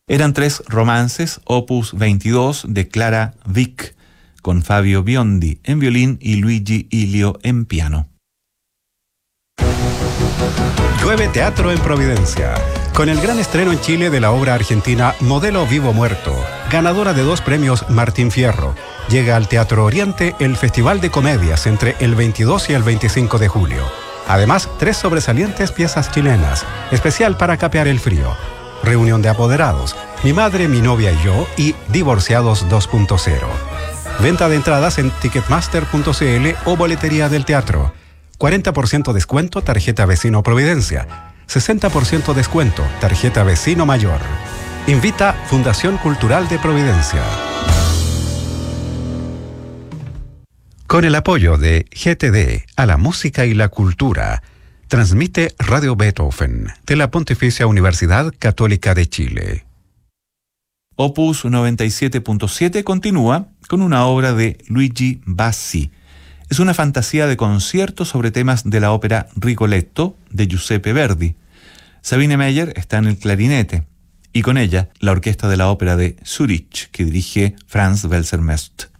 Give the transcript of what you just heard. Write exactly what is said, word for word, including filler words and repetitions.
Eran tres romances, opus veintidós de Clara Wieck, con Fabio Biondi en violín y Luigi Ilio en piano. Llueve Teatro en Providencia, con el gran estreno en Chile de la obra argentina Modelo Vivo Muerto, ganadora de dos premios Martín Fierro. Llega al Teatro Oriente el Festival de Comedias entre el veintidós y el veinticinco de julio. Además, tres sobresalientes piezas chilenas, especial para capear el frío. Reunión de apoderados, Mi madre, mi novia y yo y Divorciados dos punto cero. Venta de entradas en ticketmaster punto cl o boletería del teatro. cuarenta por ciento descuento tarjeta Vecino Providencia. sesenta por ciento descuento tarjeta Vecino Mayor. Invita Fundación Cultural de Providencia. Con el apoyo de G T D a la música y la cultura, transmite Radio Beethoven de la Pontificia Universidad Católica de Chile. Opus noventa y siete punto siete continúa con una obra de Luigi Bassi. Es una fantasía de concierto sobre temas de la ópera Rigoletto de Giuseppe Verdi. Sabine Meyer está en el clarinete y con ella la orquesta de la ópera de Zurich que dirige Franz Welser-Möst.